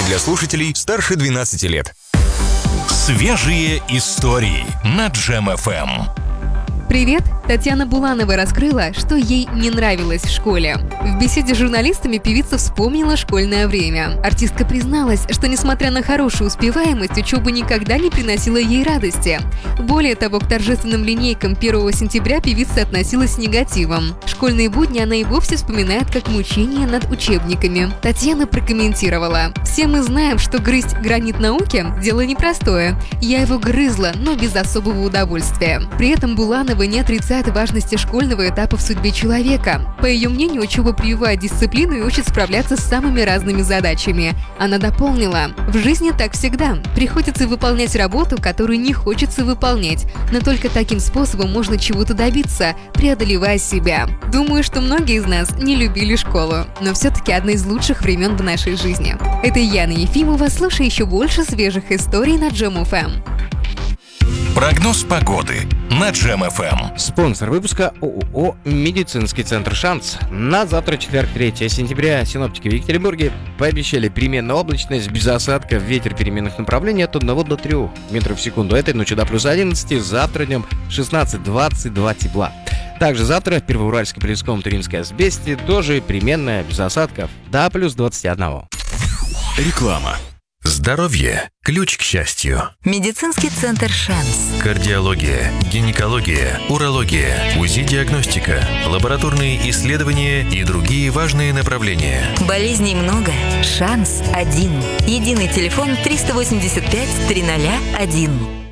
для слушателей старше 12 лет. Свежие истории на Джем FM. Привет! Татьяна Буланова раскрыла, что ей не нравилось в школе. В беседе с журналистами певица вспомнила школьное время. Артистка призналась, что несмотря на хорошую успеваемость, учеба никогда не приносила ей радости. Более того, к торжественным линейкам 1 сентября певица относилась с негативом. Школьные будни она и вовсе вспоминает как мучение над учебниками. Татьяна прокомментировала: «Все мы знаем, что грызть гранит науки – дело непростое. Я его грызла, но без особого удовольствия». При этом Буланова не отрицает важности школьного этапа в судьбе человека. По ее мнению, учеба прививает дисциплину и учит справляться с самыми разными задачами. Она дополнила: «В жизни так всегда. Приходится выполнять работу, которую не хочется выполнять. Но только таким способом можно чего-то добиться, преодолевая себя». Думаю, что многие из нас не любили школу, но все-таки одна из лучших времен в нашей жизни. Это Яна Ефимова. Слушай еще больше свежих историй на Джем FM. Прогноз погоды на Джем FM. Спонсор выпуска ООО «Медицинский центр Шанс». На завтра, четверг, 3 сентября, синоптики в Екатеринбурге пообещали переменную облачность, без осадков, ветер переменных направлений от 1 до 3 метров в секунду. Этой ночью до плюс 11, завтра днем 16-22 тепла. Также завтра в Первоуральске, Полевском, Туринской Асбесте тоже переменная, без осадков, до плюс 21. Реклама. Здоровье – ключ к счастью. Медицинский центр «Шанс». Кардиология, гинекология, урология, УЗИ-диагностика, лабораторные исследования и другие важные направления. Болезней много. «Шанс» один. Единый телефон 385 301.